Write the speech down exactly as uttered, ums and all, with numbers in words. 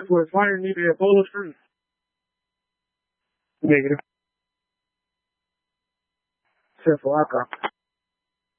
was firing me to a bowl of fruit. Negative. Except for alcohol.